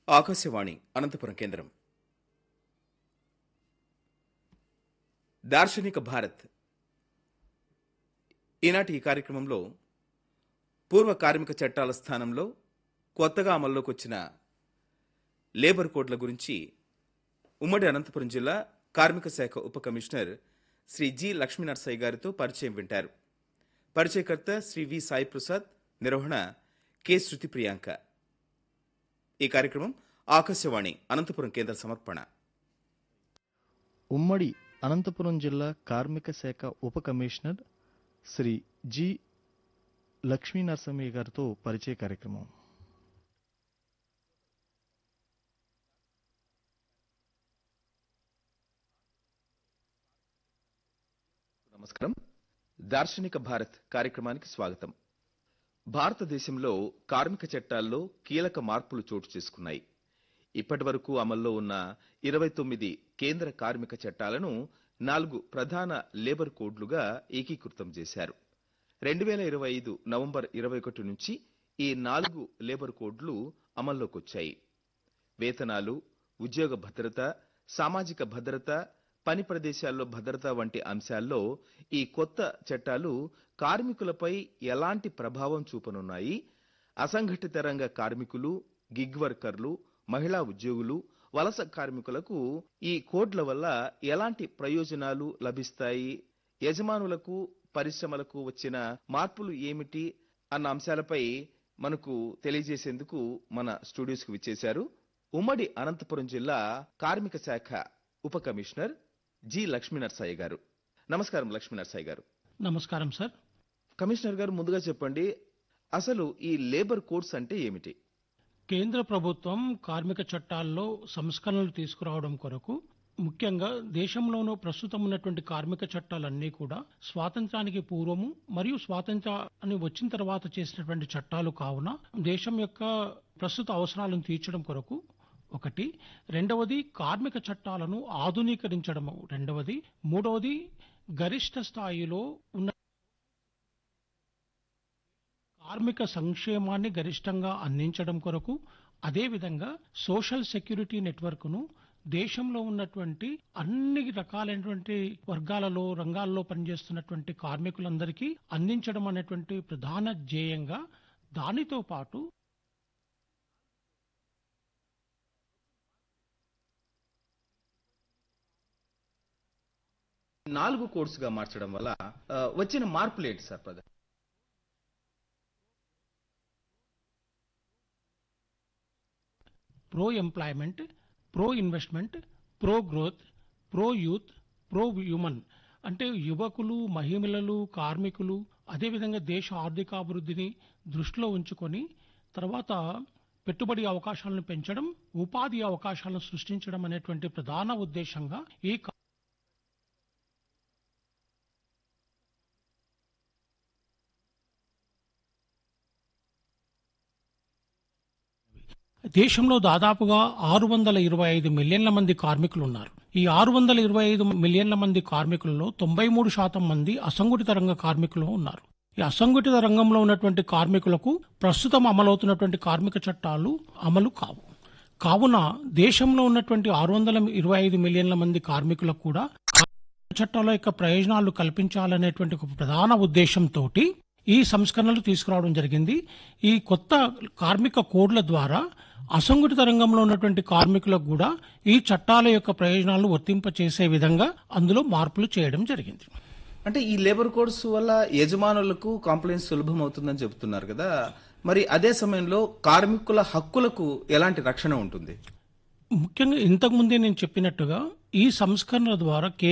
ఆకాశవాణి అనంతపురం కేంద్రం. దార్శనిక భారత్ ఈనాటి ఈ కార్యక్రమంలో పూర్వ కార్మిక చట్టాల స్థానంలో కొత్తగా అమల్లోకి వచ్చిన లేబర్ కోడ్ల గురించి ఉమ్మడి అనంతపురం జిల్లా కార్మిక శాఖ ఉప కమిషనర్ శ్రీ జి లక్ష్మీనరసయ్య గారితో పరిచయం వింటారు. పరిచయకర్త శ్రీ వి సాయి ప్రసాద్, నిర్వహణ కె శృతి ప్రియాంక. ఈ కార్యక్రమం ఆకాశవాణి అనంతపురం కేంద్ర సమర్పణ. ఉమ్మడి అనంతపురం జిల్లా కార్మిక శాఖ ఉప కమిషనర్ శ్రీ జి లక్ష్మీనరసయ్య గారితో పరిచయ కార్యక్రమం. నమస్కారం. దార్శనిక భారత్ కార్యక్రమానికి స్వాగతం. భారతదేశంలో కార్మిక చట్టాల్లో కీలక మార్పులు చోటు చేసుకున్నాయి. ఇప్పటి వరకు అమల్లో ఉన్న 29 కేంద్ర కార్మిక చట్టాలను 4 ప్రధాన లేబర్ కోడ్లుగా ఏకీకృతం చేశారు. 2025 నవంబర్ 21 నుంచి ఈ 4 లేబర్ కోడ్లు అమల్లోకొచ్చాయి. వేతనాలు, ఉద్యోగ భద్రత, సామాజిక భద్రత, పని ప్రదేశాల్లో భద్రత వంటి అంశాల్లో ఈ కొత్త చట్టాలు కార్మికులపై ఎలాంటి ప్రభావం చూపనున్నాయి, అసంఘటిత రంగ కార్మికులు, గిగ్ వర్కర్లు, మహిళా ఉద్యోగులు, వలస కార్మికులకు ఈ కోడ్ల వల్ల ఎలాంటి ప్రయోజనాలు లభిస్తాయి, యజమానులకు, పరిశ్రమలకు వచ్చిన మార్పులు ఏమిటి అన్న అంశాలపై మనకు తెలియజేసేందుకు మన స్టూడియోస్కి విచ్చేశారు ఉమ్మడి అనంతపురం జిల్లా కార్మిక శాఖ ఉప కమిషనర్ జి లక్ష్మీనరసయ్య గారు. నమస్కారం లక్ష్మీనరసయ్య గారు. నమస్కారం సార్. కమిషనర్ గారు, ముందుగా చెప్పండి, అసలు ఈ లేబర్ కోడ్స్ అంటే ఏమిటి? కేంద్ర ప్రభుత్వం కార్మిక చట్టాల్లో సంస్కరణలు తీసుకురావడం కొరకు ముఖ్యంగా దేశంలోనూ ప్రస్తుతం ఉన్నటువంటి కార్మిక చట్టాలన్నీ కూడా స్వాతంత్రానికి పూర్వము మరియు స్వాతంత్రాన్ని వచ్చిన తర్వాత చేసినటువంటి చట్టాలు కావున దేశం యొక్క ప్రస్తుత అవసరాలను తీర్చడం కొరకు ఒకటి, రెండవది కార్మిక చట్టాలను ఆధునీకరించడము రెండవది, మూడవది గరిష్ట స్థాయిలో ఉన్న కార్మిక సంక్షేమాన్ని గరిష్టంగా అందించడం కొరకు, అదేవిధంగా సోషల్ సెక్యూరిటీ నెట్వర్క్ను దేశంలో ఉన్నటువంటి అన్ని రకాలైనటువంటి వర్గాలలో రంగాల్లో పనిచేస్తున్నటువంటి కార్మికులందరికీ అందించడం అనేటువంటి ప్రధాన ధ్యేయంగా, దానితో పాటు 4 కోడ్స్ గా మార్చడం వల్ల వచ్చిన మార్పులు ఏంటి సార్? ప్రధాన pro employment, pro investment, pro growth, pro youth, pro human అంటే యువకులు, మహిళలు, కార్మికులు, అదేవిధంగా దేశ ఆర్థికాభివృద్ధిని దృష్టిలో ఉంచుకొని తర్వాత పెట్టుబడి అవకాశాలను పెంచడం, ఉపాధి అవకాశాలను సృష్టించడం అనేటువంటి ప్రధాన ఉద్దేశంగా ఈ దేశంలో దాదాపుగా 625 మిలియన్ల మంది కార్మికులు ఉన్నారు. ఈ 625 మిలియన్ల మంది కార్మికులలో 93% మంది అసంఘటిత రంగ కార్మికులు ఉన్నారు. ఈ అసంఘటిత రంగంలో ఉన్నటువంటి కార్మికులకు ప్రస్తుతం అమలవుతున్నటువంటి కార్మిక చట్టాలు అమలు కావు. కావున దేశంలో ఉన్నటువంటి 625 మిలియన్ల మంది కార్మికులకు కూడా చట్టాల యొక్క ప్రయోజనాలు కల్పించాలనేటువంటి ఒక ప్రధాన ఉద్దేశంతో ఈ సంస్కరణలు తీసుకురావడం జరిగింది. ఈ కొత్త కార్మిక కోడ్ల ద్వారా అసంఘటిత రంగంలో ఉన్నటువంటి కార్మికులకు కూడా ఈ చట్టాల యొక్క ప్రయోజనాలను వర్తింపచేసే విధంగా అందులో మార్పులు చేయడం జరిగింది. అంటే ఈ లేబర్ కోడ్స్ వల్ల యజమానులకు కాంప్లైంట్ సులభం అవుతుందని చెబుతున్నారు కదా, మరి అదే సమయంలో కార్మికుల హక్కులకు ఎలాంటి రక్షణ ఉంటుంది? ముఖ్యంగా ఇంతకుముందే నేను చెప్పినట్టుగా ఈ సంస్కరణల ద్వారా